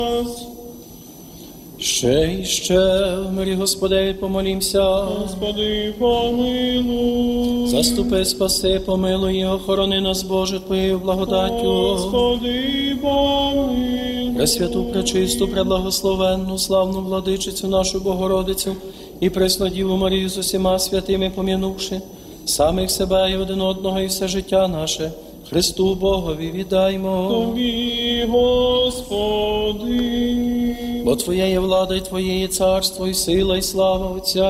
Ще й ще, в мирі Господеві помолімся. Господи, помилуй. Заступи, спаси, помилуй і охорони нас, Боже, Твоєю благодаттю. Господи, помилуй. Пресвяту, пречисту, преблагословенну, славну владичицю нашу Богородицю і пресну Діву Марію з усіма святими пом'янувши, самих себе і один одного і все життя наше, Христу Богові віддаймо. Тобі, Господи. Бо Твоє є влада, і Твоє є царство, і сила, і слава Отця,